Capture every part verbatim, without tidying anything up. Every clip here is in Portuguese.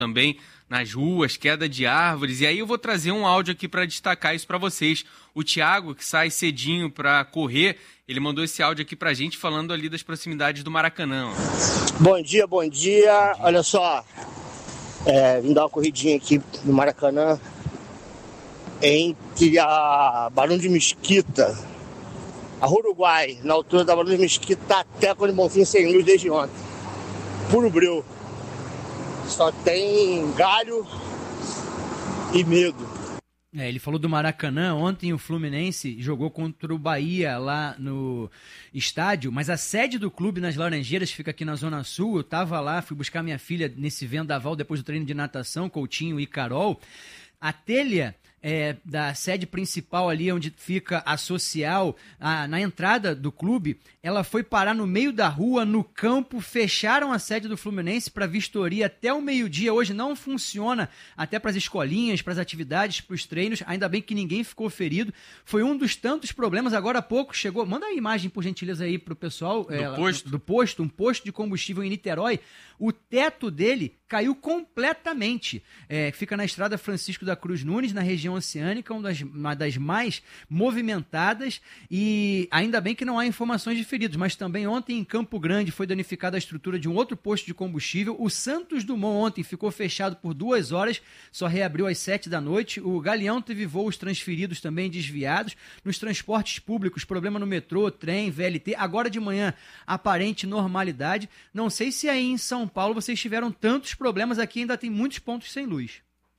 também nas ruas, queda de árvores. E aí eu vou trazer um áudio aqui para destacar isso para vocês. O Thiago, que sai cedinho para correr, ele mandou esse áudio aqui para a gente falando ali das proximidades do Maracanã. Bom dia, bom dia. Olha só, é, vim dar uma corridinha aqui no Maracanã, entre a Barão de Mesquita, a Uruguai, na altura da Barão de Mesquita, até Conde Bonfim sem luz desde ontem. Puro breu. Só tem galho e medo. É, ele falou do Maracanã. Ontem o Fluminense jogou contra o Bahia lá no estádio, mas a sede do clube nas Laranjeiras fica aqui na Zona Sul. Eu tava lá, fui buscar minha filha nesse vendaval depois do treino de natação, Coutinho e Carol. A telha é, da sede principal ali, onde fica a social, a, na entrada do clube, ela foi parar no meio da rua, no campo, fecharam a sede do Fluminense para vistoria até o meio-dia. Hoje não funciona, até para as escolinhas, para as atividades, para os treinos. Ainda bem que ninguém ficou ferido. Foi um dos tantos problemas. Agora há pouco chegou, manda a imagem, por gentileza, aí para o pessoal. Do é, posto? Do posto, um posto de combustível em Niterói. O teto dele caiu completamente. É, fica na estrada Francisco da Cruz Nunes, na região oceânica, uma das, uma das mais movimentadas, e ainda bem que não há informações de feridos, mas também ontem em Campo Grande foi danificada a estrutura de um outro posto de combustível. O Santos Dumont ontem ficou fechado por duas horas, só reabriu às sete da noite. O Galeão teve voos transferidos também desviados. Nos transportes públicos, problema no metrô, trem, V L T. Agora de manhã, aparente normalidade. Não sei se aí em São Paulo vocês tiveram tantos problemas. Aqui ainda tem muitos pontos sem luz.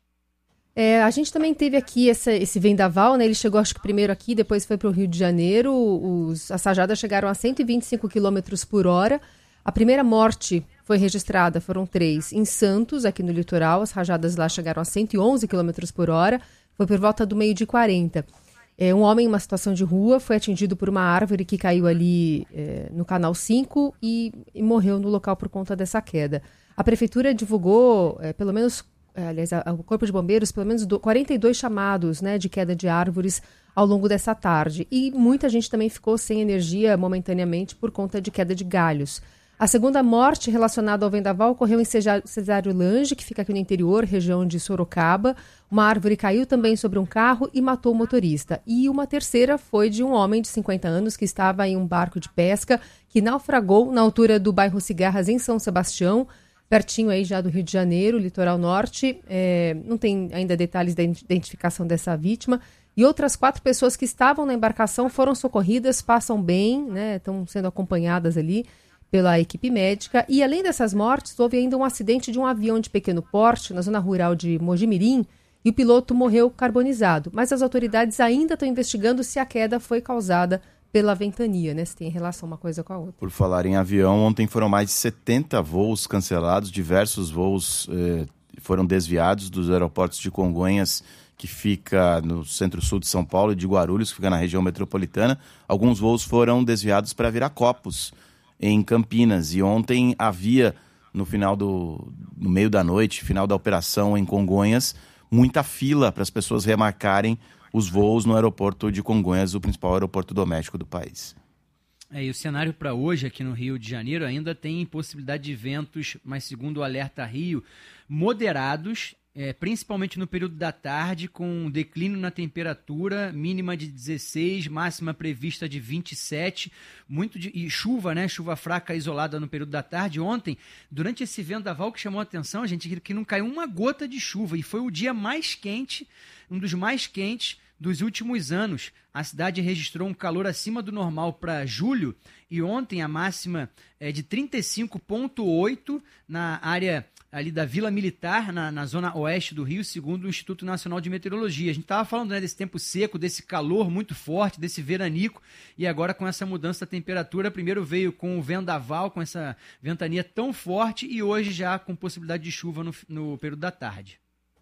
É, a gente também teve aqui essa, esse vendaval, né? Ele chegou acho que primeiro aqui, depois foi para o Rio de Janeiro. Os, as rajadas chegaram a cento e vinte e cinco quilômetros por hora. A primeira morte foi registrada, foram três, em Santos, aqui no litoral. As rajadas lá chegaram a cento e onze quilômetros por hora. Foi por volta do meio-dia e quarenta. É, um homem em uma situação de rua foi atingido por uma árvore que caiu ali é, no Canal cinco e, e morreu no local por conta dessa queda. A prefeitura divulgou, é, pelo menos, é, aliás, a, a, o Corpo de Bombeiros, pelo menos do, quarenta e dois chamados, né, de queda de árvores ao longo dessa tarde. E muita gente também ficou sem energia momentaneamente por conta de queda de galhos. A segunda morte relacionada ao vendaval ocorreu em Cesário Lange, que fica aqui no interior, região de Sorocaba. Uma árvore caiu também sobre um carro e matou o motorista. E uma terceira foi de um homem de cinquenta anos que estava em um barco de pesca que naufragou na altura do bairro Cigarras, em São Sebastião, pertinho aí já do Rio de Janeiro, litoral norte. É, não tem ainda detalhes da identificação dessa vítima. E outras quatro pessoas que estavam na embarcação foram socorridas, passam bem, né, estão sendo acompanhadas ali pela equipe médica. E além dessas mortes, houve ainda um acidente de um avião de pequeno porte na zona rural de Mojimirim e o piloto morreu carbonizado. Mas as autoridades ainda estão investigando se a queda foi causada pela ventania, né? Se tem relação uma coisa com a outra. Por falar em avião, ontem foram mais de setenta voos cancelados, diversos voos eh, foram desviados dos aeroportos de Congonhas, que fica no centro-sul de São Paulo, e de Guarulhos, que fica na região metropolitana. Alguns voos foram desviados para Viracopos, em Campinas, e ontem havia, no final do no meio da noite, final da operação em Congonhas, muita fila para as pessoas remarcarem os voos no aeroporto de Congonhas, o principal aeroporto doméstico do país. É, e o cenário para hoje aqui no Rio de Janeiro ainda tem possibilidade de ventos, mas segundo o Alerta Rio, moderados, É, principalmente no período da tarde, com declínio na temperatura, mínima de dezesseis, máxima prevista de vinte e sete, muito de, e chuva, né? Chuva fraca isolada no período da tarde. Ontem, durante esse vendaval que chamou a atenção, gente, que, que não caiu uma gota de chuva, e foi o dia mais quente, um dos mais quentes dos últimos anos. A cidade registrou um calor acima do normal para julho, e ontem a máxima é de trinta e cinco vírgula oito na área ali da Vila Militar, na, na zona oeste do Rio, segundo o Instituto Nacional de Meteorologia. A gente estava falando, né, desse tempo seco, desse calor muito forte, desse veranico, e agora com essa mudança da temperatura, primeiro veio com o vendaval, com essa ventania tão forte, e hoje já com possibilidade de chuva no, no período da tarde.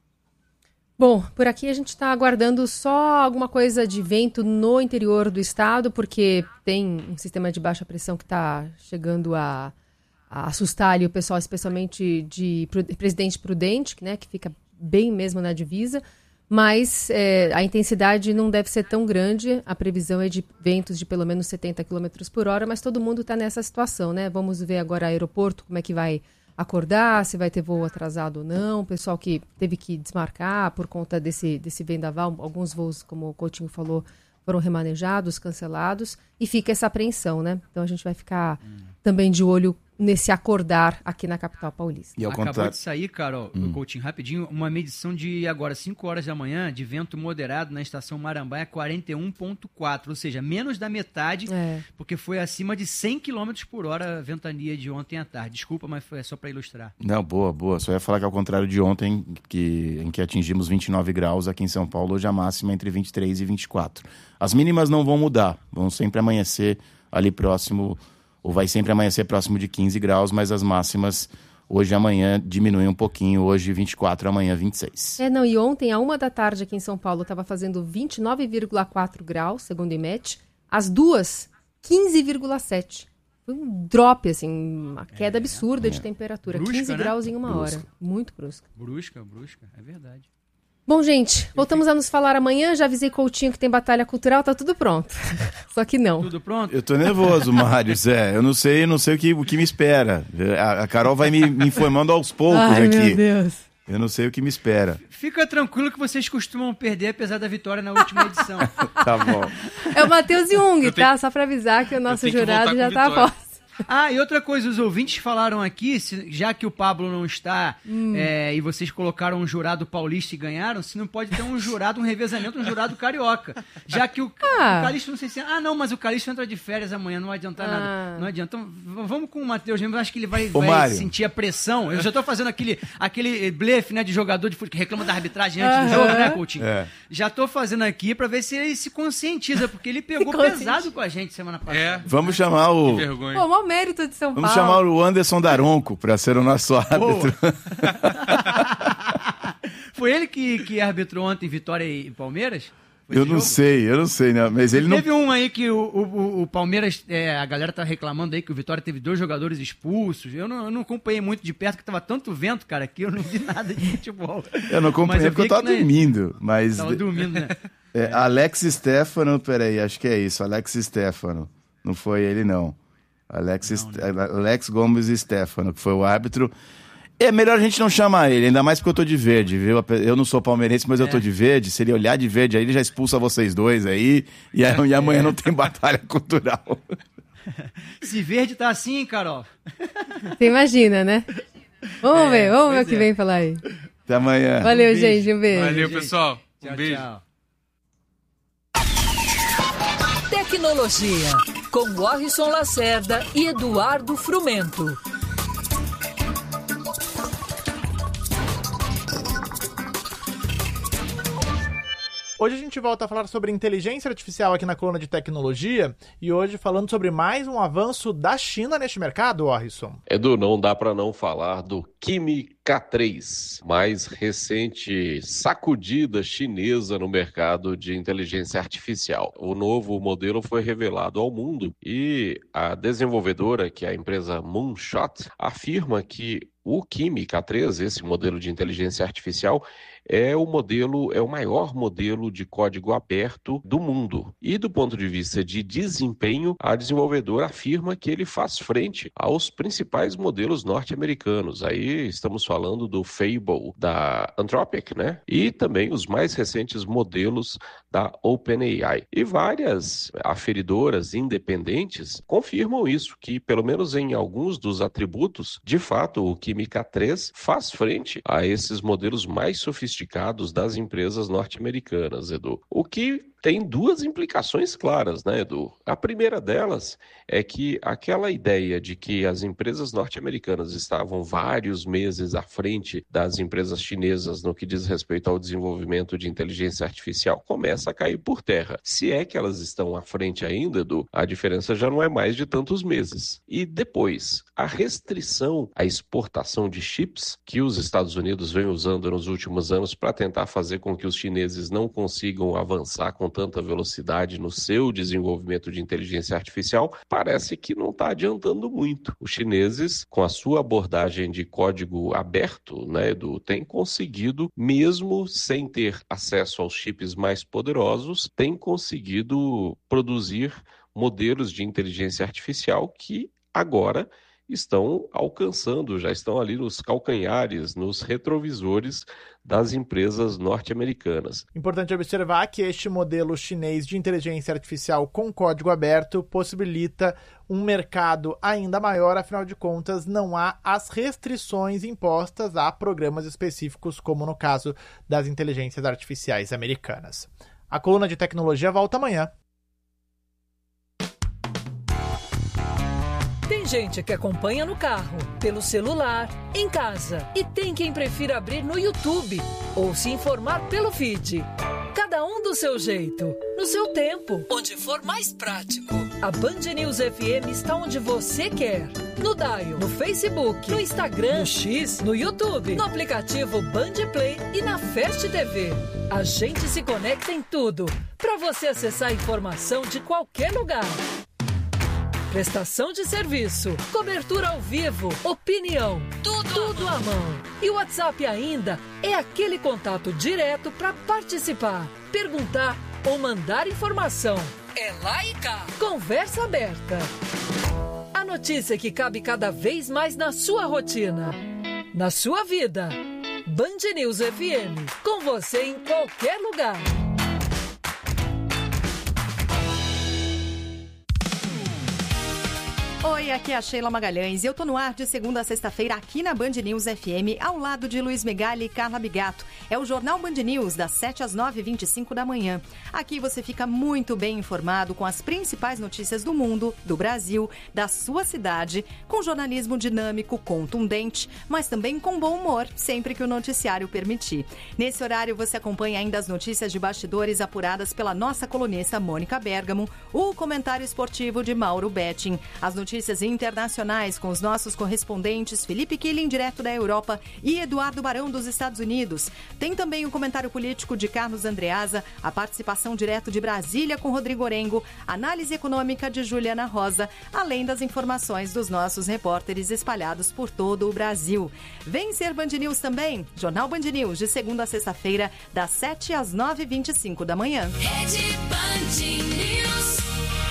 Bom, por aqui a gente está aguardando só alguma coisa de vento no interior do estado, porque tem um sistema de baixa pressão que está chegando a a assustar ali o pessoal, especialmente de Presidente Prudente, né, que fica bem mesmo na divisa, mas é, a intensidade não deve ser tão grande, a previsão é de ventos de pelo menos setenta quilômetros por hora, mas todo mundo está nessa situação, né? Vamos ver agora o aeroporto, como é que vai acordar, se vai ter voo atrasado ou não. O pessoal que teve que desmarcar por conta desse, desse vendaval, alguns voos, como o Coutinho falou, foram remanejados, cancelados, e fica essa apreensão, né? Então a gente vai ficar hum. também de olho nesse acordar aqui na capital paulista. E Acabou contrário... de sair, Carol, hum. Coutinho, rapidinho, uma medição de agora cinco horas da manhã, de vento moderado na estação Marambaia, quarenta e um vírgula quatro, ou seja, menos da metade, é. porque foi acima de cem quilômetros por hora a ventania de ontem à tarde. Desculpa, mas foi só para ilustrar. Não, boa, boa. Só ia falar que ao contrário de ontem, que, em que atingimos vinte e nove graus aqui em São Paulo, hoje a máxima é entre vinte e três e vinte e quatro. As mínimas não vão mudar, vão sempre amanhecer ali próximo, ou vai sempre amanhecer próximo de quinze graus, mas as máximas hoje e amanhã diminuem um pouquinho, hoje vinte e quatro, amanhã vinte e seis. É, não, e ontem, à uma da tarde aqui em São Paulo, estava fazendo vinte e nove vírgula quatro graus, segundo o IMET, às duas, quinze vírgula sete. Foi um drop, assim, uma queda é, absurda é. de temperatura, brusca, quinze né? graus em uma brusca. hora, muito brusca. Brusca, brusca, é verdade. Bom, gente, voltamos a nos falar amanhã. Já avisei Coutinho que tem batalha cultural, tá tudo pronto. Só que não. Tudo pronto? Eu tô nervoso, Mário, Zé. Eu não sei, não sei o que, o que me espera. A, a Carol vai me, me informando aos poucos Ai, aqui. Meu Deus. Eu não sei o que me espera. Fica tranquilo que vocês costumam perder, apesar da vitória na última edição. Tá bom. É o Matheus Jung, tenho... tá? Só pra avisar que o nosso jurado já tá a voz. Ah, e outra coisa, os ouvintes falaram aqui, se, já que o Pablo não está hum. é, e vocês colocaram um jurado paulista e ganharam, se não pode ter um jurado, um revezamento, um jurado carioca. Já que o, ah. o Calixto não sei se... Ah, não, mas o Calixto entra de férias amanhã, não vai adiantar ah. nada. Não adianta. Então, vamos com o Matheus, eu acho que ele vai, vai sentir a pressão. Eu já tô fazendo aquele, aquele blefe, né, de jogador de futebol que reclama da arbitragem antes ah. do jogo, né, Coutinho? É. Já tô fazendo aqui pra ver se ele se conscientiza, porque ele pegou pesado com a gente semana passada. É. Vamos chamar o... Que vergonha. Pô, mérito de São Vamos Paulo. chamar o Anderson Daronco para ser o nosso árbitro. Foi ele que, que arbitrou ontem Vitória e Palmeiras? Foi eu não jogo? sei, eu não sei, né? Mas ele Teve não... um aí que o, o, o Palmeiras, é, a galera tá reclamando aí que o Vitória teve dois jogadores expulsos. Eu não, eu não acompanhei muito de perto, porque tava tanto vento, cara, que eu não vi nada de futebol. Eu não acompanhei porque eu tava que, dormindo, mas... Tava dormindo, né? É, é. Alex Stefano, peraí, acho que é isso, Alex Stefano. Não foi ele, não. Alex, não, né? Alex Gomes Stefano, que foi o árbitro. É melhor a gente não chamar ele, ainda mais porque eu tô de verde, viu? Eu não sou palmeirense, mas é. eu tô de verde. Se ele olhar de verde aí, ele já expulsa vocês dois aí. E, é. e amanhã não tem batalha cultural. Se verde tá assim, Carol. Você imagina, né? Vamos é, ver, vamos ver o que é. vem falar aí. Até amanhã. Valeu, um gente, um beijo. Valeu, gente. pessoal. Um tchau, beijo. Tchau. Tecnologia, com Warrison Lacerda e Eduardo Frumento. Hoje a gente volta a falar sobre inteligência artificial aqui na coluna de tecnologia e hoje falando sobre mais um avanço da China neste mercado, Warrison. Edu, não dá para não falar do Kimi K três, mais recente sacudida chinesa no mercado de inteligência artificial. O novo modelo foi revelado ao mundo e a desenvolvedora, que é a empresa Moonshot, afirma que o Kimi K três, esse modelo de inteligência artificial, é o modelo, é o maior modelo de código aberto do mundo. E do ponto de vista de desempenho, a desenvolvedora afirma que ele faz frente aos principais modelos norte-americanos. Aí estamos falando do Fable da Anthropic, né? E também os mais recentes modelos da OpenAI. E várias aferidoras independentes confirmam isso, que pelo menos em alguns dos atributos, de fato, o Kimi K três faz frente a esses modelos mais sofisticados das empresas norte-americanas, Edu. O que tem duas implicações claras, né, Edu? A primeira delas é que aquela ideia de que as empresas norte-americanas estavam vários meses à frente das empresas chinesas no que diz respeito ao desenvolvimento de inteligência artificial começa a cair por terra. Se é que elas estão à frente ainda, Edu, a diferença já não é mais de tantos meses. E depois, a restrição à exportação de chips que os Estados Unidos vem usando nos últimos anos para tentar fazer com que os chineses não consigam avançar com tanta velocidade no seu desenvolvimento de inteligência artificial, parece que não está adiantando muito. Os chineses, com a sua abordagem de código aberto, né, Edu, têm conseguido, mesmo sem ter acesso aos chips mais poderosos, têm conseguido produzir modelos de inteligência artificial que agora estão alcançando, já estão ali nos calcanhares, nos retrovisores das empresas norte-americanas. Importante observar que este modelo chinês de inteligência artificial com código aberto possibilita um mercado ainda maior, afinal de contas, não há as restrições impostas a programas específicos, como no caso das inteligências artificiais americanas. A coluna de tecnologia volta amanhã. Tem gente que acompanha no carro, pelo celular, em casa. E tem quem prefira abrir no YouTube ou se informar pelo feed. Cada um do seu jeito, no seu tempo, onde for mais prático. A Band News F M está onde você quer. No Dial, no Facebook, no Instagram, no X, no YouTube, no aplicativo Band Play e na Fast T V. A gente se conecta em tudo, para você acessar a informação de qualquer lugar. Prestação de serviço, cobertura ao vivo, opinião, tudo, tudo à mão. E o WhatsApp ainda é aquele contato direto para participar, perguntar ou mandar informação. É lá e cá. Conversa aberta. A notícia que cabe cada vez mais na sua rotina, na sua vida. Band News F M, com você em qualquer lugar. Oi, aqui é a Sheila Magalhães e eu tô no ar de segunda a sexta-feira aqui na Band News F M, ao lado de Luiz Megali e Carla Bigato. É o Jornal Band News, das sete às nove e vinte e cinco da manhã. Aqui você fica muito bem informado com as principais notícias do mundo, do Brasil, da sua cidade, com jornalismo dinâmico, contundente, mas também com bom humor, sempre que o noticiário permitir. Nesse horário você acompanha ainda as notícias de bastidores apuradas pela nossa colunista Mônica Bergamo, o comentário esportivo de Mauro Betting, as notícias Notícias internacionais com os nossos correspondentes Felipe Killing, direto da Europa, e Eduardo Barão, dos Estados Unidos. Tem também o comentário político de Carlos Andreasa, a participação direto de Brasília com Rodrigo Orengo, análise econômica de Juliana Rosa, além das informações dos nossos repórteres espalhados por todo o Brasil. Vem ser Band News também, Jornal Band News, de segunda a sexta-feira, das sete às nove e vinte e cinco da manhã. Rede Band News.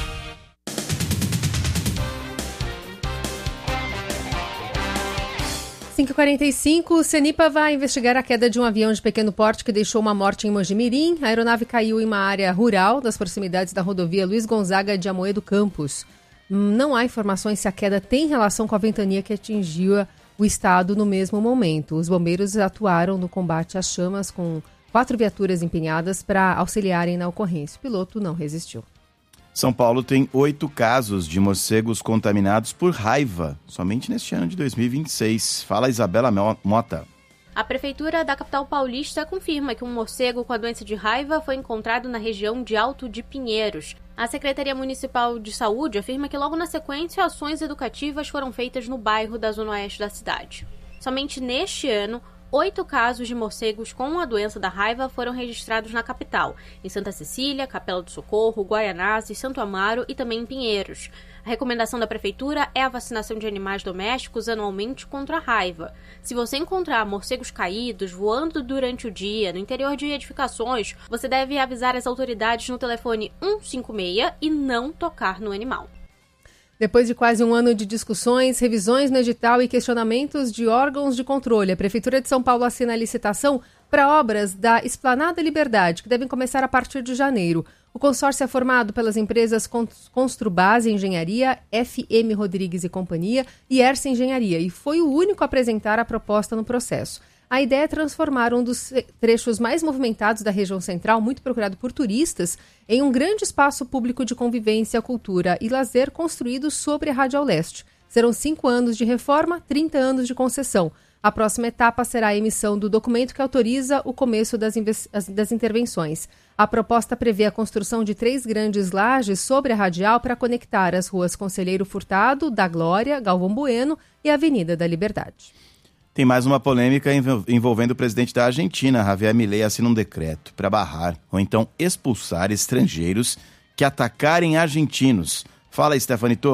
cinco e quarenta e cinco, o CENIPA vai investigar a queda de um avião de pequeno porte que deixou uma morte em Mojimirim. A aeronave caiu em uma área rural das proximidades da rodovia Luiz Gonzaga de Amoedo Campos. Não há informações se a queda tem relação com a ventania que atingiu o estado no mesmo momento. Os bombeiros atuaram no combate às chamas com quatro viaturas empenhadas para auxiliarem na ocorrência. O piloto não resistiu. São Paulo tem oito casos de morcegos contaminados por raiva, somente neste ano de dois mil e vinte e seis. Fala Isabela Mota. A Prefeitura da capital paulista confirma que um morcego com a doença de raiva foi encontrado na região de Alto de Pinheiros. A Secretaria Municipal de Saúde afirma que logo na sequência ações educativas foram feitas no bairro da Zona Oeste da cidade. Somente neste ano, Oito casos de morcegos com a doença da raiva foram registrados na capital, em Santa Cecília, Capela do Socorro, Guaianazes, Santo Amaro e também em Pinheiros. A recomendação da Prefeitura é a vacinação de animais domésticos anualmente contra a raiva. Se você encontrar morcegos caídos voando durante o dia no interior de edificações, você deve avisar as autoridades no telefone um cinco seis e não tocar no animal. Depois de quase um ano de discussões, revisões no edital e questionamentos de órgãos de controle, a Prefeitura de São Paulo assina a licitação para obras da Esplanada Liberdade, que devem começar a partir de janeiro. O consórcio é formado pelas empresas Construbase Engenharia, F M Rodrigues e Companhia e Erce Engenharia, e foi o único a apresentar a proposta no processo. A ideia é transformar um dos trechos mais movimentados da região central, muito procurado por turistas, em um grande espaço público de convivência, cultura e lazer construído sobre a Radial Leste. Serão cinco anos de reforma, trinta anos de concessão. A próxima etapa será a emissão do documento que autoriza o começo das, das intervenções. A proposta prevê a construção de três grandes lajes sobre a radial para conectar as ruas Conselheiro Furtado, da Glória, Galvão Bueno e Avenida da Liberdade. Tem mais uma polêmica envolvendo o presidente da Argentina. Javier Milei assina um decreto para barrar ou então expulsar estrangeiros que atacarem argentinos. Fala, Stephanie Toso.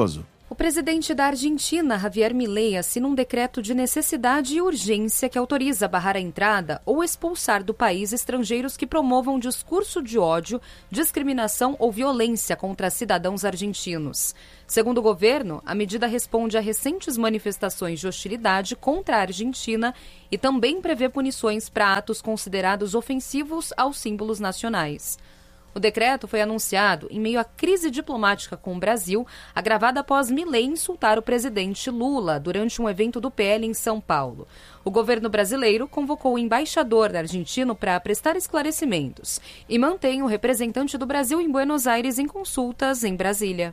O presidente da Argentina, Javier Milei, assina um decreto de necessidade e urgência que autoriza barrar a entrada ou expulsar do país estrangeiros que promovam discurso de ódio, discriminação ou violência contra cidadãos argentinos. Segundo o governo, a medida responde a recentes manifestações de hostilidade contra a Argentina e também prevê punições para atos considerados ofensivos aos símbolos nacionais. O decreto foi anunciado em meio à crise diplomática com o Brasil, agravada após Milei insultar o presidente Lula durante um evento do P L em São Paulo. O governo brasileiro convocou o embaixador argentino para prestar esclarecimentos e mantém o representante do Brasil em Buenos Aires em consultas em Brasília.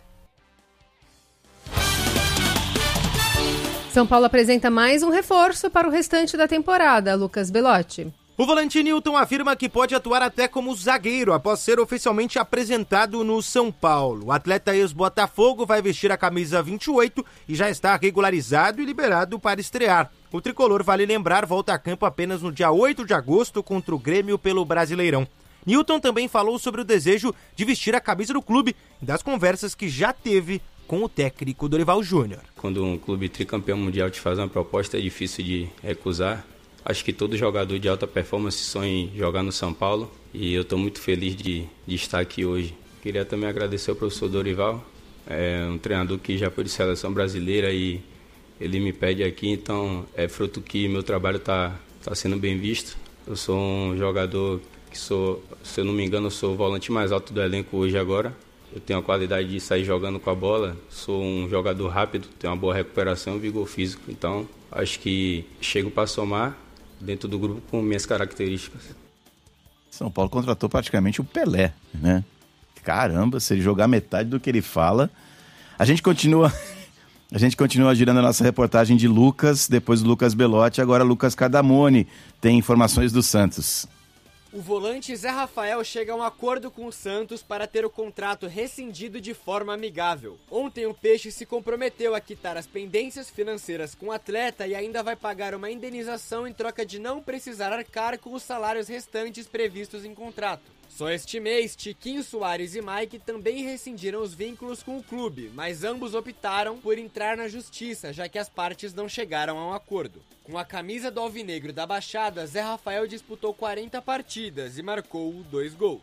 São Paulo apresenta mais um reforço para o restante da temporada, Lucas Belotti. O volante Nilton afirma que pode atuar até como zagueiro após ser oficialmente apresentado no São Paulo. O atleta ex-Botafogo vai vestir a camisa vinte e oito e já está regularizado e liberado para estrear. O tricolor, vale lembrar, volta a campo apenas no dia oito de agosto contra o Grêmio pelo Brasileirão. Nilton também falou sobre o desejo de vestir a camisa do clube e das conversas que já teve com o técnico Dorival Júnior. Quando um clube tricampeão mundial te faz uma proposta, é difícil de recusar. Acho que todo jogador de alta performance sonha em jogar no São Paulo e eu estou muito feliz de, de estar aqui hoje. Queria também agradecer ao professor Dorival, é um treinador que já foi de seleção brasileira e ele me pede aqui, então é fruto que meu trabalho está tá sendo bem visto. Eu sou um jogador que sou, se eu não me engano, eu sou o volante mais alto do elenco hoje agora. Eu tenho a qualidade de sair jogando com a bola, sou um jogador rápido, tenho uma boa recuperação e vigor físico. Então, acho que chego para somar dentro do grupo com minhas características. São Paulo contratou praticamente o Pelé, né? Caramba, se ele jogar metade do que ele fala... A gente continua, a gente continua girando a nossa reportagem de Lucas, depois do Lucas Belotti, agora Lucas Cardamone tem informações do Santos. O volante Zé Rafael chega a um acordo com o Santos para ter o contrato rescindido de forma amigável. Ontem o Peixe se comprometeu a quitar as pendências financeiras com o atleta e ainda vai pagar uma indenização em troca de não precisar arcar com os salários restantes previstos em contrato. Só este mês, Tiquinho Soares e Mike também rescindiram os vínculos com o clube, mas ambos optaram por entrar na justiça, já que as partes não chegaram a um acordo. Com a camisa do Alvinegro da Baixada, Zé Rafael disputou quarenta partidas e marcou dois gols.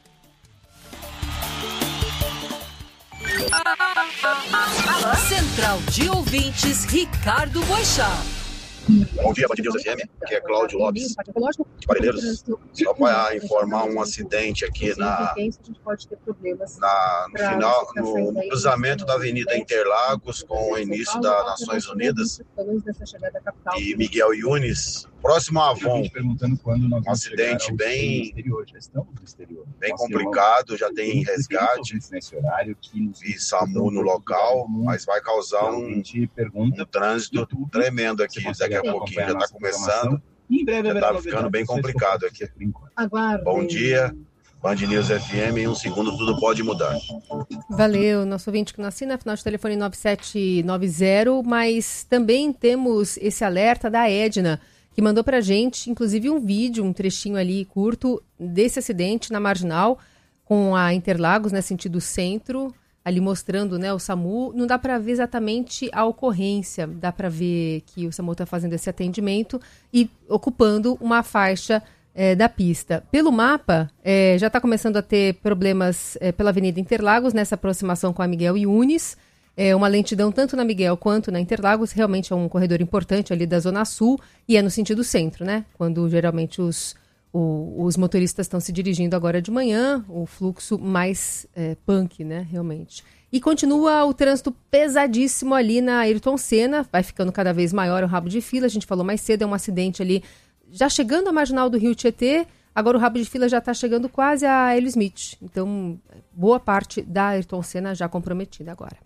Central de Ouvintes, Ricardo Boixá. Bom dia, Band News F M, aqui é Cláudio Lopes, de Parelheiros. Só para informar um acidente aqui na, na, no, final, no, no cruzamento da Avenida Interlagos com o início das Nações Unidas e Miguel Yunes, próximo a Avon. Um acidente bem, bem complicado, já tem resgate e SAMU no local, mas vai causar um, um trânsito tremendo aqui. Daqui a pouquinho já está começando, já está ficando bem complicado aqui. Bom dia, Band News F M, em um segundo tudo pode mudar. Valeu, nosso ouvinte que não assina, final de telefone nove sete nove zero, mas também temos esse alerta da Edna, que mandou pra gente, inclusive um vídeo, um trechinho ali curto desse acidente na Marginal, com a Interlagos, né, sentido centro, ali mostrando, né, o SAMU. Não dá para ver exatamente a ocorrência, dá para ver que o SAMU está fazendo esse atendimento e ocupando uma faixa é, da pista. Pelo mapa, é, já está começando a ter problemas é, pela Avenida Interlagos, nessa aproximação com a Miguel Yunes, é, uma lentidão tanto na Miguel quanto na Interlagos, realmente é um corredor importante ali da Zona Sul e é no sentido centro, né, quando geralmente os O, os motoristas estão se dirigindo agora de manhã, o fluxo mais é, punk, né, realmente. E continua o trânsito pesadíssimo ali na Ayrton Senna, vai ficando cada vez maior o rabo de fila, a gente falou mais cedo, é um acidente ali, já chegando à marginal do Rio Tietê, agora o rabo de fila já está chegando quase a Hélio Smith, então boa parte da Ayrton Senna já comprometida agora.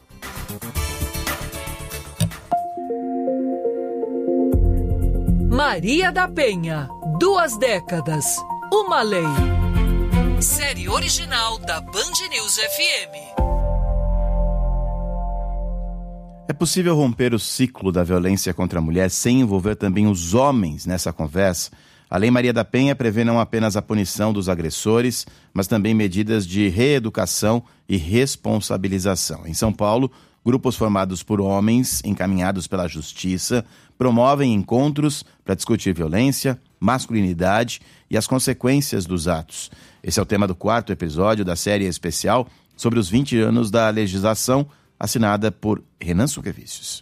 Maria da Penha, duas décadas, uma lei. Série original da Band News F M. É possível romper o ciclo da violência contra a mulher sem envolver também os homens nessa conversa? A Lei Maria da Penha prevê não apenas a punição dos agressores, mas também medidas de reeducação e responsabilização. Em São Paulo, grupos formados por homens encaminhados pela Justiça promovem encontros para discutir violência, masculinidade e as consequências dos atos. Esse é o tema do quarto episódio da série especial sobre os vinte anos da legislação, assinada por Renan Suquevicius.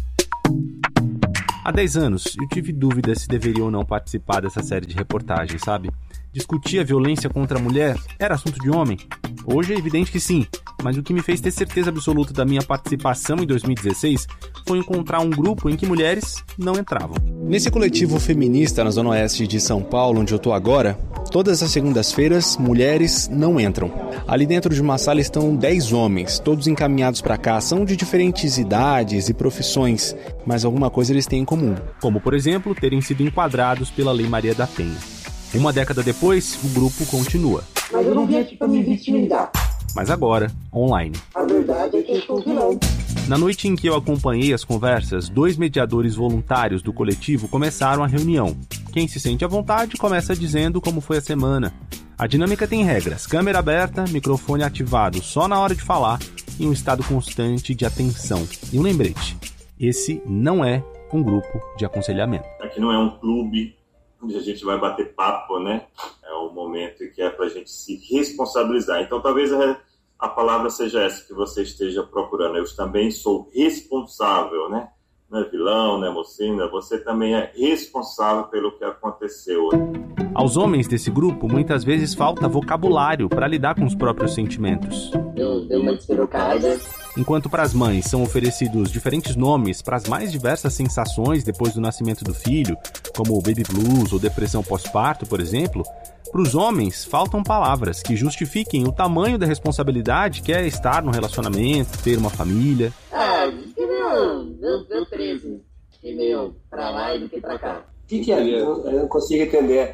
Há dez anos, eu tive dúvida se deveria ou não participar dessa série de reportagens, sabe? Discutir a violência contra a mulher era assunto de homem? Hoje é evidente que sim, mas o que me fez ter certeza absoluta da minha participação em dois mil e dezesseis foi encontrar um grupo em que mulheres não entravam. Nesse coletivo feminista na Zona Oeste de São Paulo, onde eu tô agora, todas as segundas-feiras, mulheres não entram. Ali dentro de uma sala estão dez homens, todos encaminhados para cá. São de diferentes idades e profissões, mas alguma coisa eles têm em comum. Como, por exemplo, terem sido enquadrados pela Lei Maria da Penha. Uma década depois, o grupo continua. Mas eu não vim aqui para me vitimizar. Mas agora, online. A verdade é que eu sou vilão. Na noite em que eu acompanhei as conversas, dois mediadores voluntários do coletivo começaram a reunião. Quem se sente à vontade começa dizendo como foi a semana. A dinâmica tem regras: câmera aberta, microfone ativado só na hora de falar e um estado constante de atenção. E um lembrete: esse não é um grupo de aconselhamento. Aqui não é um clube onde a gente vai bater papo, né? É o momento que é para a gente se responsabilizar. Então, talvez a, a palavra seja essa que você esteja procurando. Eu também sou responsável, né? Não é vilão, não é mocinha, você também é responsável pelo que aconteceu. Aos homens desse grupo, muitas vezes falta vocabulário para lidar com os próprios sentimentos. Eu dei uma despirocada. Enquanto para as mães são oferecidos diferentes nomes para as mais diversas sensações depois do nascimento do filho, como baby blues ou depressão pós-parto, por exemplo, para os homens faltam palavras que justifiquem o tamanho da responsabilidade que é estar num relacionamento, ter uma família. Ah, diz que meu, meu, meu treze, que meio pra lá e do que pra cá. O que, que é? Eu, eu não consigo entender.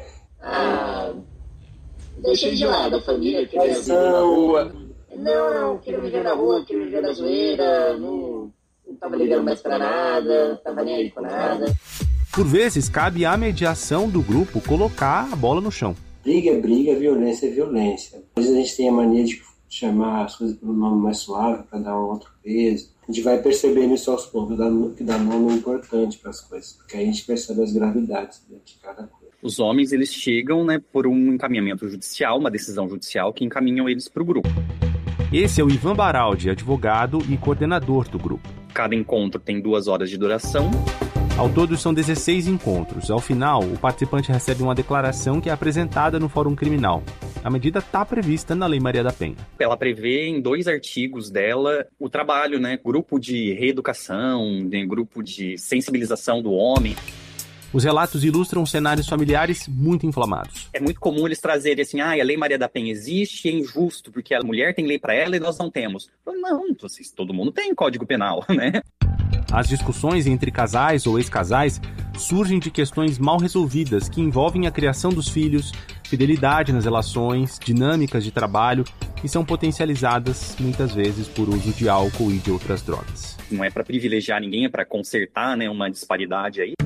Ah, deixei de lado a família, que criação. Não, não, quero viver na rua, quero viver na zoeira, não, não tava ligando mais pra nada, não tava nem aí com nada. Por vezes, cabe à mediação do grupo colocar a bola no chão. Briga é briga, violência é violência. Às vezes a gente tem a mania de chamar as coisas pelo nome mais suave para dar um outro peso. A gente vai percebendo isso aos poucos, que dá nome importante para as coisas, porque aí a gente percebe as gravidades de cada coisa. Os homens, eles chegam, né, por um encaminhamento judicial, uma decisão judicial que encaminham eles para o grupo. Esse é o Ivan Baraldi, advogado e coordenador do grupo. Cada encontro tem duas horas de duração. Ao todo, são dezesseis encontros. Ao final, o participante recebe uma declaração que é apresentada no Fórum Criminal. A medida está prevista na Lei Maria da Penha. Ela prevê em dois artigos dela o trabalho, né? Grupo de reeducação, né? Grupo de sensibilização do homem. Os relatos ilustram cenários familiares muito inflamados. É muito comum eles trazerem assim, ah, a Lei Maria da Penha existe, é injusto, porque a mulher tem lei para ela e nós não temos. Não, vocês, todo mundo tem Código Penal, né? As discussões entre casais ou ex-casais surgem de questões mal resolvidas que envolvem a criação dos filhos, fidelidade nas relações, dinâmicas de trabalho e são potencializadas muitas vezes por uso de álcool e de outras drogas. Não é para privilegiar ninguém, é para consertar, né, uma disparidade aí.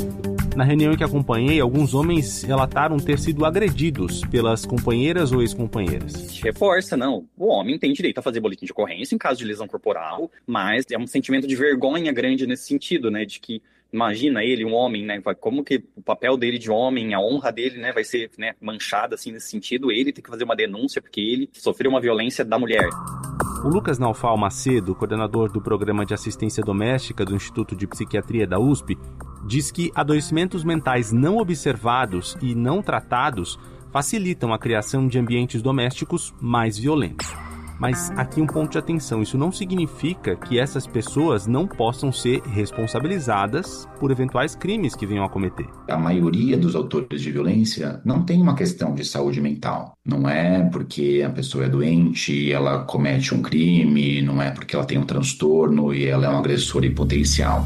Na reunião em que acompanhei, alguns homens relataram ter sido agredidos pelas companheiras ou ex-companheiras. Reforça, não. O homem tem direito a fazer boletim de ocorrência em caso de lesão corporal, mas é um sentimento de vergonha grande nesse sentido, né? De que, imagina ele, um homem, né? Como que o papel dele de homem, a honra dele, né? Vai ser, né, manchada assim nesse sentido. Ele tem que fazer uma denúncia porque ele sofreu uma violência da mulher. O Lucas Naufal Macedo, coordenador do Programa de Assistência Doméstica do Instituto de Psiquiatria da U S P, diz que adoecimentos mentais não observados e não tratados facilitam a criação de ambientes domésticos mais violentos. Mas aqui um ponto de atenção, isso não significa que essas pessoas não possam ser responsabilizadas por eventuais crimes que venham a cometer. A maioria dos autores de violência não tem uma questão de saúde mental. Não é porque a pessoa é doente e ela comete um crime, não é porque ela tem um transtorno e ela é um agressor em potencial.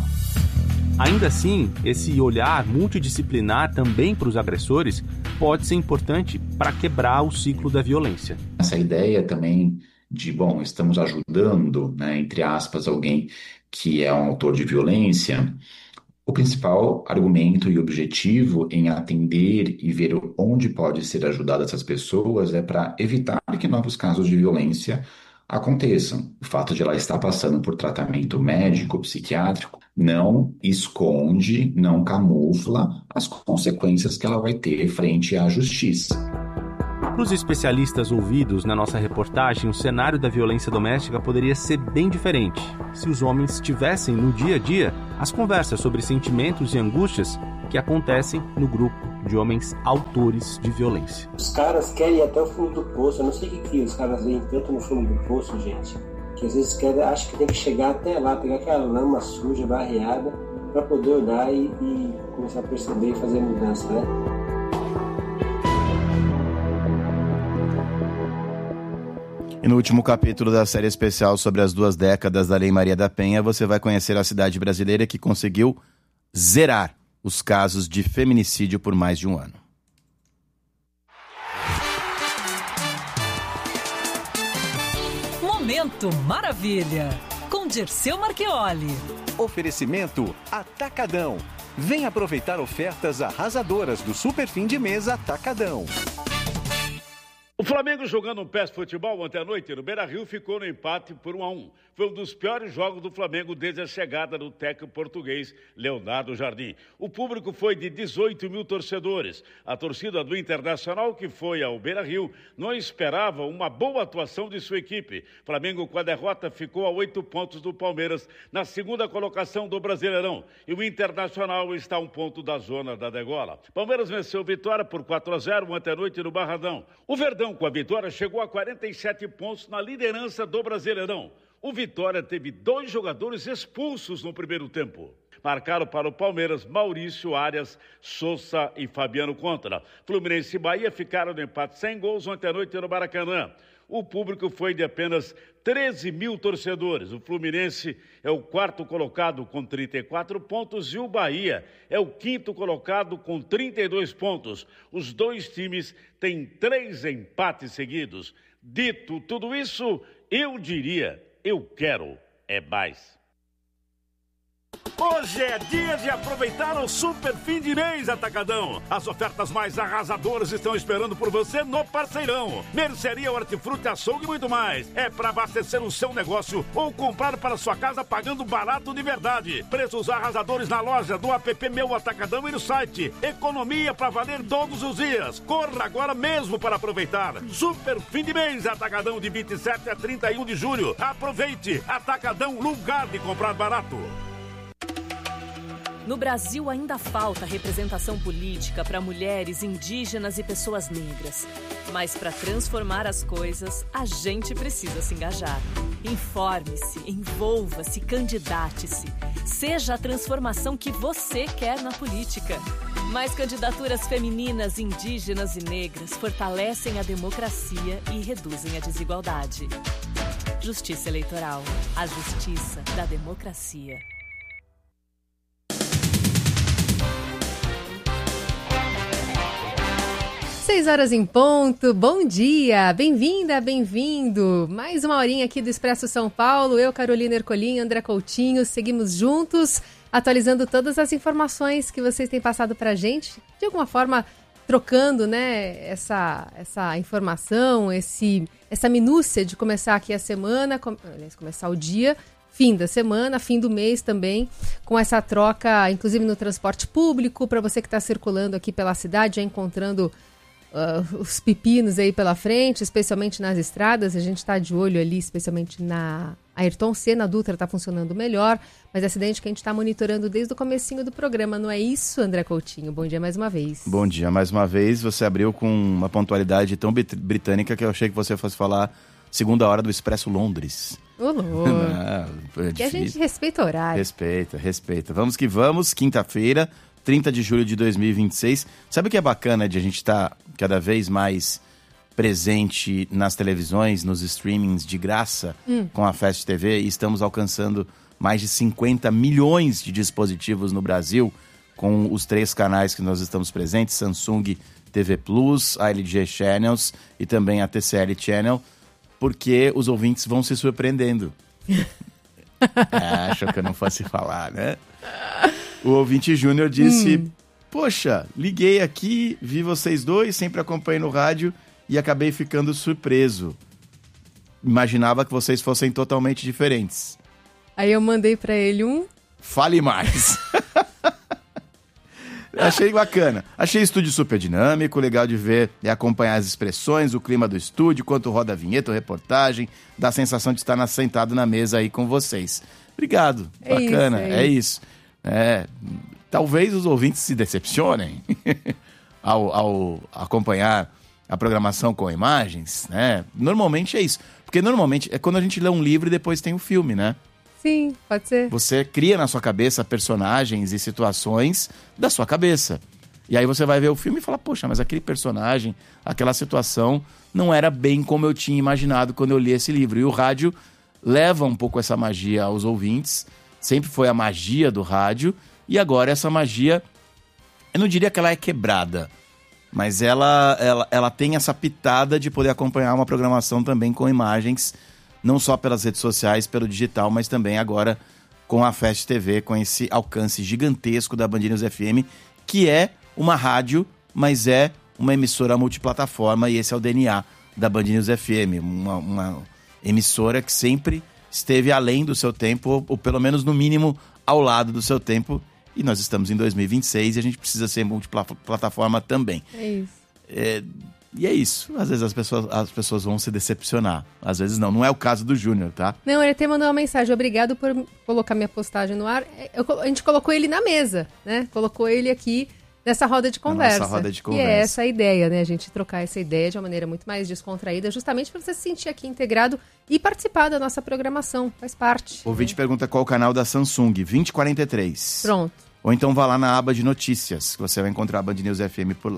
Ainda assim, esse olhar multidisciplinar também para os agressores pode ser importante para quebrar o ciclo da violência. Essa ideia também de, bom, estamos ajudando, né, entre aspas, alguém que é um autor de violência, O principal argumento e objetivo em atender e ver onde pode ser ajudada essas pessoas é para evitar que novos casos de violência aconteçam. O fato de ela estar passando por tratamento médico, psiquiátrico, não esconde, não camufla as consequências que ela vai ter frente à justiça. Para os especialistas ouvidos na nossa reportagem, o cenário da violência doméstica poderia ser bem diferente se os homens tivessem no dia a dia as conversas sobre sentimentos e angústias que acontecem no grupo de homens autores de violência. Os caras querem ir até o fundo do poço. Eu não sei o que, que os caras veem tanto no fundo do poço, gente. Que às vezes querem, acham que tem que chegar até lá, pegar aquela lama suja, barreada, para poder olhar e, e começar a perceber e fazer mudança, né? E no último capítulo da série especial sobre as duas décadas da Lei Maria da Penha, você vai conhecer a cidade brasileira que conseguiu zerar os casos de feminicídio por mais de um ano. Momento Maravilha, com Dirceu Marchioli. Oferecimento Atacadão. Vem aproveitar ofertas arrasadoras do Super Fim de Mês Atacadão. O Flamengo jogando um pé de futebol ontem à noite no Beira-Rio ficou no empate por um a um. Foi um dos piores jogos do Flamengo desde a chegada do técnico português Leonardo Jardim. O público foi de dezoito mil torcedores. A torcida do Internacional, que foi ao Beira-Rio, não esperava uma boa atuação de sua equipe. Flamengo, com a derrota, ficou a oito pontos do Palmeiras na segunda colocação do Brasileirão. E o Internacional está a um ponto da zona da degola. Palmeiras venceu Vitória por quatro a zero ontem à noite no Barradão. O Verdão, com a vitória, chegou a quarenta e sete pontos na liderança do Brasileirão. O Vitória teve dois jogadores expulsos no primeiro tempo. Marcaram para o Palmeiras Maurício, Arias, Sousa e Fabiano Contra. Fluminense e Bahia ficaram no empate sem gols ontem à noite no Maracanã. O público foi de apenas treze mil torcedores. O Fluminense é o quarto colocado com trinta e quatro pontos e o Bahia é o quinto colocado com trinta e dois pontos. Os dois times têm três empates seguidos. Dito tudo isso, eu diria, eu quero é mais. Hoje é dia de aproveitar o Super Fim de Mês Atacadão. As ofertas mais arrasadoras estão esperando por você no Parceirão. Mercearia, hortifruti, açougue e muito mais. É para abastecer o seu negócio ou comprar para sua casa pagando barato de verdade. Preços arrasadores na loja, do app Meu Atacadão e no site. Economia para valer todos os dias. Corra agora mesmo para aproveitar. Super Fim de Mês Atacadão, de vinte e sete a trinta e um de julho. Aproveite. Atacadão, lugar de comprar barato. No Brasil ainda falta representação política para mulheres, indígenas e pessoas negras. Mas para transformar as coisas, a gente precisa se engajar. Informe-se, envolva-se, candidate-se. Seja a transformação que você quer na política. Mais candidaturas femininas, indígenas e negras fortalecem a democracia e reduzem a desigualdade. Justiça Eleitoral. A justiça da democracia. Seis horas em ponto, bom dia, bem-vinda, bem-vindo. Mais uma horinha aqui do Expresso São Paulo, eu, Carolina Ercolim, André Coutinho, seguimos juntos, atualizando todas as informações que vocês têm passado pra gente, de alguma forma trocando, né, essa, essa informação, esse, essa minúcia de começar aqui a semana, com, aliás, começar o dia, fim da semana, fim do mês também, com essa troca, inclusive no transporte público, para você que está circulando aqui pela cidade, já encontrando Uh, os pepinos aí pela frente, especialmente nas estradas. A gente está de olho ali, especialmente na Ayrton Senna. A Dutra está funcionando melhor, mas é acidente que a gente está monitorando desde o comecinho do programa, não é isso, André Coutinho? Bom dia mais uma vez. Bom dia mais uma vez. Você abriu com uma pontualidade tão brit- britânica que eu achei que você fosse falar segunda hora do Expresso Londres. Ô, louco. É que a gente respeita o horário. Respeita, respeita. Vamos que vamos, quinta-feira, trinta de julho de dois mil e vinte e seis. Sabe o que é bacana de a gente estar tá cada vez mais presente nas televisões, nos streamings de graça hum. com a Fast T V? E estamos alcançando mais de cinquenta milhões de dispositivos no Brasil com os três canais que nós estamos presentes, Samsung T V Plus, a L G Channels e também a T C L Channel, porque os ouvintes vão se surpreendendo. É, achou que eu não fosse falar, né? O ouvinte Júnior disse, Hum. poxa, liguei aqui, vi vocês dois, sempre acompanhei no rádio e acabei ficando surpreso. Imaginava que vocês fossem totalmente diferentes. Aí eu mandei pra ele um... Fale mais. Achei bacana. Achei o estúdio super dinâmico, legal de ver e acompanhar as expressões, o clima do estúdio, quanto roda a vinheta, a reportagem, dá a sensação de estar na, sentado na mesa aí com vocês. Obrigado, É bacana, isso, é é isso. É, talvez os ouvintes se decepcionem ao, ao acompanhar a programação com imagens, né? Normalmente é isso. Porque normalmente é quando a gente lê um livro e depois tem o filme, né? Sim, pode ser. Você cria na sua cabeça personagens e situações da sua cabeça. E aí você vai ver o filme e fala, poxa, mas aquele personagem, aquela situação não era bem como eu tinha imaginado quando eu li esse livro. E o rádio leva um pouco essa magia aos ouvintes. Sempre foi a magia do rádio. E agora essa magia, eu não diria que ela é quebrada, mas ela, ela, ela tem essa pitada de poder acompanhar uma programação também com imagens, não só pelas redes sociais, pelo digital, mas também agora com a Fast T V, com esse alcance gigantesco da Band News F M, que é uma rádio, mas é uma emissora multiplataforma, e esse é o D N A da Band News F M, uma, uma emissora que sempre esteve além do seu tempo, ou, ou pelo menos no mínimo ao lado do seu tempo, e nós estamos em dois mil e vinte e seis e a gente precisa ser multiplataforma também. É isso. É... E é isso. Às vezes as pessoas, as pessoas vão se decepcionar. Às vezes não. Não é o caso do Júnior, tá? Não, ele até mandou uma mensagem. Obrigado por colocar minha postagem no ar. Eu, a gente colocou ele na mesa, né? Colocou ele aqui nessa roda de conversa. Nossa roda de conversa. E é essa a ideia, né? A gente trocar essa ideia de uma maneira muito mais descontraída, justamente para você se sentir aqui integrado e participar da nossa programação. Faz parte. O ouvinte pergunta qual o canal da Samsung. vinte e quarenta e três. Pronto. Ou então vá lá na aba de notícias, que você vai encontrar a Band News F M por lá.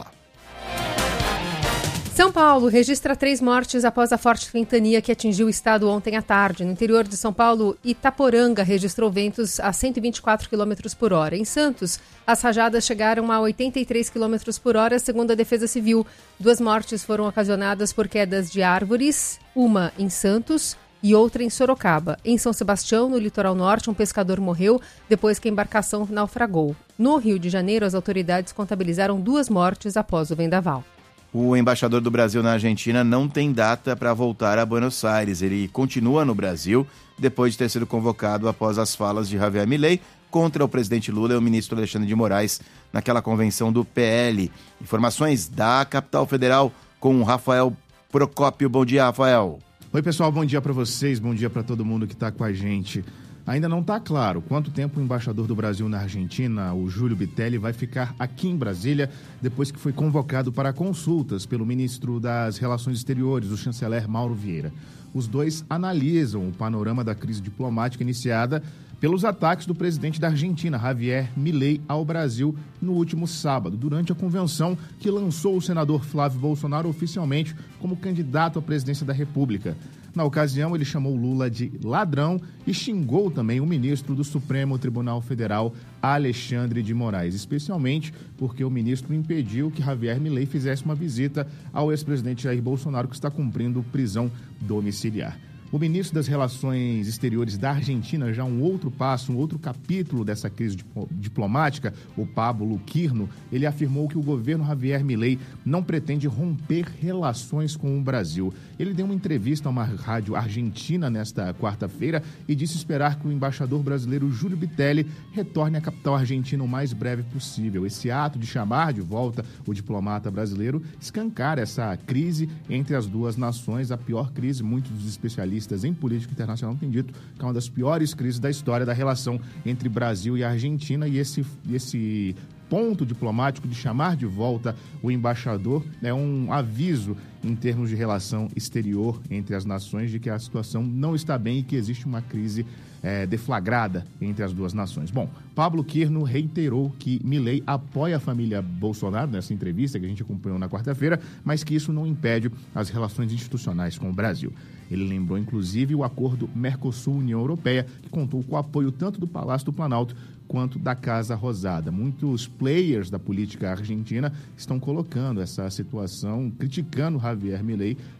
São Paulo registra três mortes após a forte ventania que atingiu o estado ontem à tarde. No interior de São Paulo, Itaporanga registrou ventos a cento e vinte e quatro quilômetros por hora. Em Santos, as rajadas chegaram a oitenta e três quilômetros por hora, segundo a Defesa Civil. Duas mortes foram ocasionadas por quedas de árvores, uma em Santos e outra em Sorocaba. Em São Sebastião, no litoral norte, um pescador morreu depois que a embarcação naufragou. No Rio de Janeiro, as autoridades contabilizaram duas mortes após o vendaval. O embaixador do Brasil na Argentina não tem data para voltar a Buenos Aires. Ele continua no Brasil depois de ter sido convocado após as falas de Javier Milei contra o presidente Lula e o ministro Alexandre de Moraes naquela convenção do P L. Informações da capital federal com o Rafael Procópio. Bom dia, Rafael. Oi, pessoal, bom dia para vocês, bom dia para todo mundo que está com a gente. Ainda não está claro quanto tempo o embaixador do Brasil na Argentina, o Júlio Bitelli, vai ficar aqui em Brasília depois que foi convocado para consultas pelo ministro das Relações Exteriores, o chanceler Mauro Vieira. Os dois analisam o panorama da crise diplomática iniciada pelos ataques do presidente da Argentina, Javier Milei, ao Brasil no último sábado, durante a convenção que lançou o senador Flávio Bolsonaro oficialmente como candidato à presidência da República. Na ocasião, ele chamou Lula de ladrão e xingou também o ministro do Supremo Tribunal Federal, Alexandre de Moraes, especialmente porque o ministro impediu que Javier Milei fizesse uma visita ao ex-presidente Jair Bolsonaro, que está cumprindo prisão domiciliar. O ministro das Relações Exteriores da Argentina, já um outro passo, um outro capítulo dessa crise diplomática, o Pablo Quirno, ele afirmou que o governo Javier Milei não pretende romper relações com o Brasil. Ele deu uma entrevista a uma rádio argentina nesta quarta-feira e disse esperar que o embaixador brasileiro Júlio Bitelli retorne à capital argentina o mais breve possível. Esse ato de chamar de volta o diplomata brasileiro escancara essa crise entre as duas nações, a pior crise, muitos dos especialistas em política internacional têm dito que é uma das piores crises da história da relação entre Brasil e Argentina, e esse, esse ponto diplomático de chamar de volta o embaixador é um aviso em termos de relação exterior entre as nações de que a situação não está bem e que existe uma crise é, deflagrada entre as duas nações. Bom, Pablo Quirno reiterou que Milei apoia a família Bolsonaro nessa entrevista que a gente acompanhou na quarta-feira, mas que isso não impede as relações institucionais com o Brasil. Ele lembrou, inclusive, o acordo Mercosul-União Europeia, que contou com o apoio tanto do Palácio do Planalto quanto da Casa Rosada. Muitos players da política argentina estão colocando essa situação, criticando Javier Milei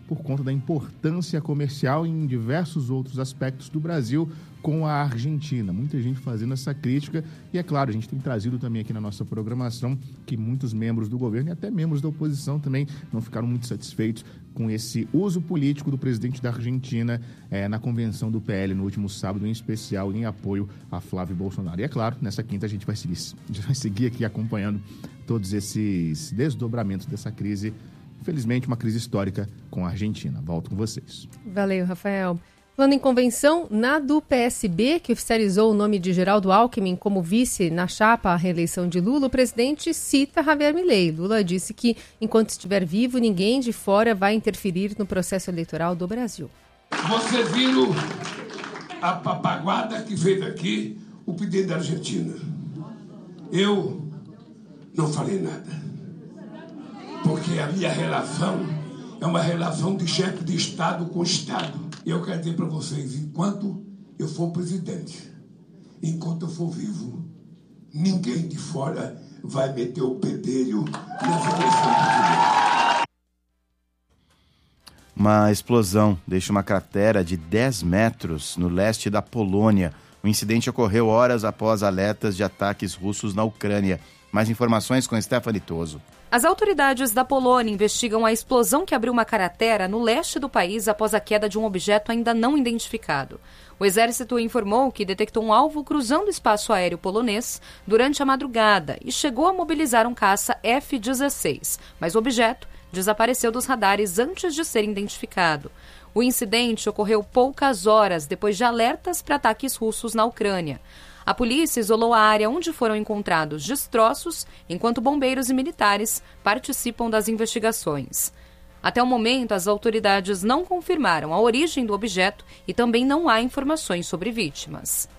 por conta da importância comercial em diversos outros aspectos do Brasil com a Argentina. Muita gente fazendo essa crítica e, é claro, a gente tem trazido também aqui na nossa programação que muitos membros do governo e até membros da oposição também não ficaram muito satisfeitos com esse uso político do presidente da Argentina eh, na convenção do P L no último sábado, em especial em apoio a Flávio Bolsonaro. E, é claro, nessa quinta a gente vai seguir, a gente vai seguir aqui acompanhando todos esses desdobramentos dessa crise. Infelizmente, uma crise histórica com a Argentina. Volto com vocês. Valeu, Rafael. Falando em convenção, na do P S B, que oficializou o nome de Geraldo Alckmin como vice na chapa à reeleição de Lula, o presidente cita Javier Milei. Lula disse que, enquanto estiver vivo, ninguém de fora vai interferir no processo eleitoral do Brasil. Vocês viram a papaguada que fez aqui o pedido da Argentina. Eu não falei nada, porque a minha relação é uma relação de chefe de Estado com Estado. E eu quero dizer para vocês, enquanto eu for presidente, enquanto eu for vivo, ninguém de fora vai meter o bedelho nas eleições brasileiras. Uma explosão deixa uma cratera de dez metros no leste da Polônia. O incidente ocorreu horas após alertas de ataques russos na Ucrânia. Mais informações com Stephanie Toso. As autoridades da Polônia investigam a explosão que abriu uma cratera no leste do país após a queda de um objeto ainda não identificado. O exército informou que detectou um alvo cruzando o espaço aéreo polonês durante a madrugada e chegou a mobilizar um caça F dezesseis, mas o objeto desapareceu dos radares antes de ser identificado. O incidente ocorreu poucas horas depois de alertas para ataques russos na Ucrânia. A polícia isolou a área onde foram encontrados destroços, enquanto bombeiros e militares participam das investigações. Até o momento, as autoridades não confirmaram a origem do objeto e também não há informações sobre vítimas.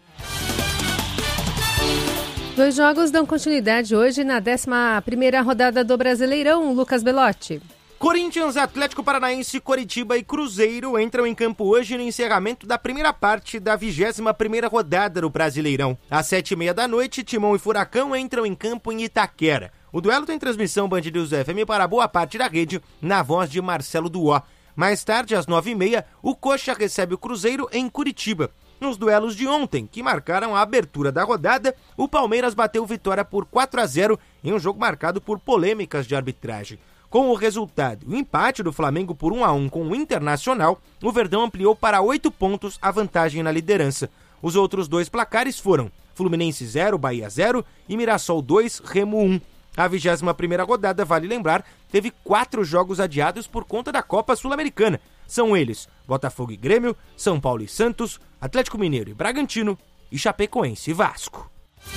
Dois jogos dão continuidade hoje na décima primeira rodada do Brasileirão. Lucas Belotti. Corinthians, Atlético Paranaense, Coritiba e Cruzeiro entram em campo hoje no encerramento da primeira parte da vigésima primeira rodada do Brasileirão. Às sete e meia da noite, Timão e Furacão entram em campo em Itaquera. O duelo tem transmissão Band News F M para boa parte da rede, na voz de Marcelo Duó. Mais tarde, às nove e meia, o Coxa recebe o Cruzeiro em Curitiba. Nos duelos de ontem, que marcaram a abertura da rodada, o Palmeiras bateu vitória por quatro a zero em um jogo marcado por polêmicas de arbitragem. Com o resultado, o empate do Flamengo por um a um com o Internacional, o Verdão ampliou para oito pontos a vantagem na liderança. Os outros dois placares foram Fluminense zero, Bahia zero e Mirassol dois, Remo um. A vigésima primeira rodada, vale lembrar, teve quatro jogos adiados por conta da Copa Sul-Americana. São eles Botafogo e Grêmio, São Paulo e Santos, Atlético Mineiro e Bragantino e Chapecoense e Vasco.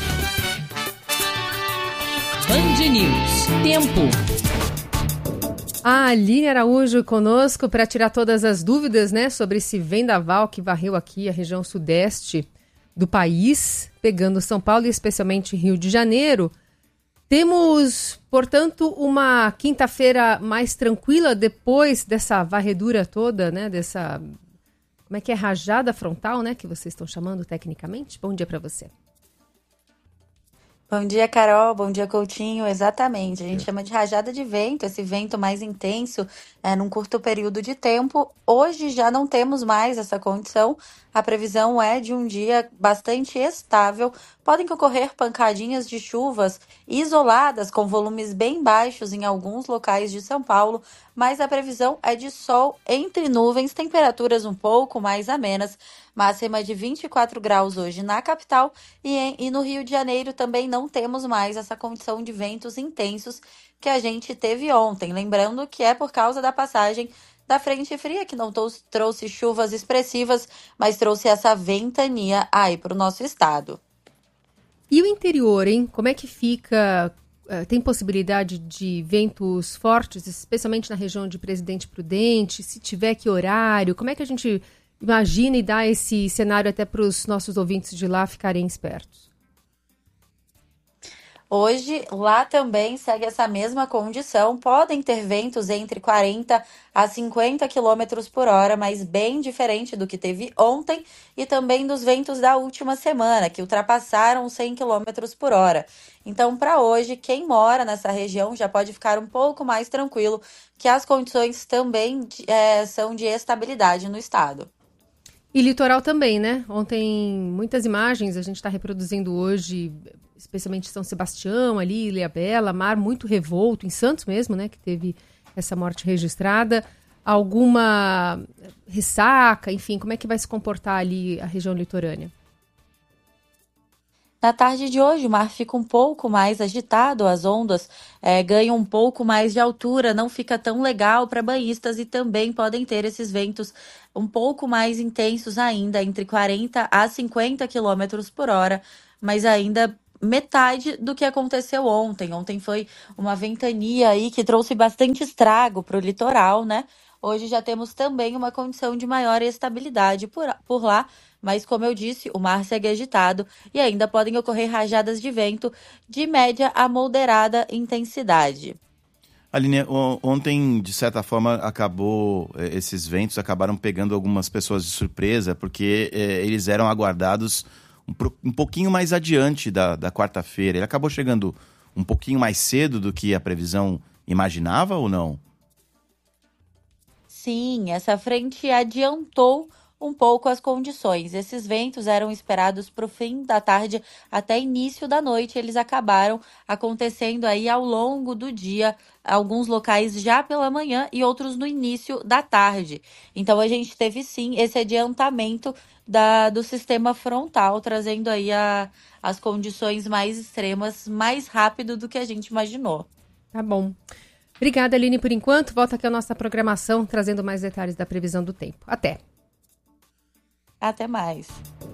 Band News. Tempo. A Aline Araújo conosco para tirar todas as dúvidas, né, sobre esse vendaval que varreu aqui a região sudeste do país, pegando São Paulo e especialmente Rio de Janeiro. Temos, portanto, uma quinta-feira mais tranquila depois dessa varredura toda, né, dessa, como é que é, rajada frontal, né, que vocês estão chamando tecnicamente? Bom dia para você. Bom dia, Carol. Bom dia, Coutinho. Exatamente. A gente chama de rajada de vento, esse vento mais intenso é, num curto período de tempo. Hoje já não temos mais essa condição. A previsão é de um dia bastante estável. Podem ocorrer pancadinhas de chuvas isoladas com volumes bem baixos em alguns locais de São Paulo, mas a previsão é de sol entre nuvens, temperaturas um pouco mais amenas, máxima de vinte e quatro graus hoje na capital e, em, e no Rio de Janeiro também não temos mais essa condição de ventos intensos que a gente teve ontem. Lembrando que é por causa da passagem da frente fria, que não trouxe chuvas expressivas, mas trouxe essa ventania aí para o nosso estado. E o interior, hein? Como é que fica? Tem possibilidade de ventos fortes, especialmente na região de Presidente Prudente? Se tiver, que horário? Como é que a gente imagina e dá esse cenário até para os nossos ouvintes de lá ficarem espertos? Hoje, lá também segue essa mesma condição. Podem ter ventos entre quarenta a cinquenta quilômetros por hora, mas bem diferente do que teve ontem e também dos ventos da última semana, que ultrapassaram cem quilômetros por hora. Então, para hoje, quem mora nessa região já pode ficar um pouco mais tranquilo, que as condições também é, são de estabilidade no estado. E litoral também, né? Ontem, muitas imagens a gente está reproduzindo hoje, especialmente São Sebastião, ali, Ilhabela, mar muito revolto, em Santos mesmo, né? Que teve essa morte registrada. Alguma ressaca, enfim, como é que vai se comportar ali a região litorânea? Na tarde de hoje, o mar fica um pouco mais agitado, as ondas é, ganham um pouco mais de altura, não fica tão legal para banhistas e também podem ter esses ventos um pouco mais intensos ainda, entre quarenta a cinquenta quilômetros por hora, mas ainda metade do que aconteceu ontem. Ontem foi uma ventania aí que trouxe bastante estrago para o litoral, né? Hoje já temos também uma condição de maior estabilidade por, por lá, mas como eu disse, o mar segue agitado e ainda podem ocorrer rajadas de vento de média a moderada intensidade. Aline, ontem, de certa forma, acabou, esses ventos acabaram pegando algumas pessoas de surpresa, porque eh, eles eram aguardados um, um pouquinho mais adiante da, da quarta-feira. Ele acabou chegando um pouquinho mais cedo do que a previsão imaginava ou não? Sim, essa frente adiantou um pouco as condições. Esses ventos eram esperados para o fim da tarde até início da noite. Eles acabaram acontecendo aí ao longo do dia, alguns locais já pela manhã e outros no início da tarde. Então a gente teve sim esse adiantamento da, do sistema frontal, trazendo aí a, as condições mais extremas mais rápido do que a gente imaginou. Tá bom. Obrigada, Aline, por enquanto. Volta aqui a nossa programação, trazendo mais detalhes da previsão do tempo. Até. Até mais.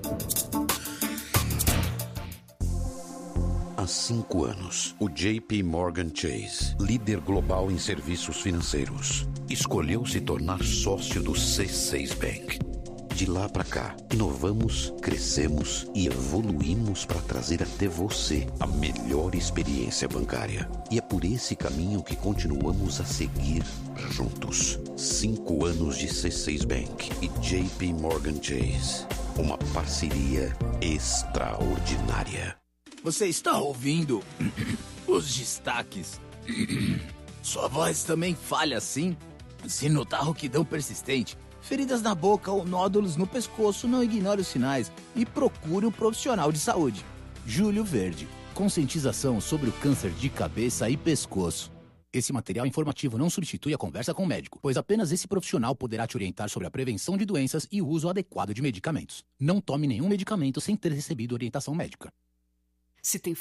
Há cinco anos, o J P Morgan Chase, líder global em serviços financeiros, escolheu se tornar sócio do C seis Bank. De lá para cá, inovamos, crescemos e evoluímos para trazer até você a melhor experiência bancária. E é por esse caminho que continuamos a seguir juntos. Cinco anos de C seis Bank e J P Morgan Chase. Uma parceria extraordinária. Você está ouvindo os destaques? Sua voz também falha assim? Se notar rouquidão persistente, feridas na boca ou nódulos no pescoço, não ignore os sinais e procure um profissional de saúde. Júlio Verde, conscientização sobre o câncer de cabeça e pescoço. Esse material informativo não substitui a conversa com o médico, pois apenas esse profissional poderá te orientar sobre a prevenção de doenças e o uso adequado de medicamentos. Não tome nenhum medicamento sem ter recebido orientação médica. Se tem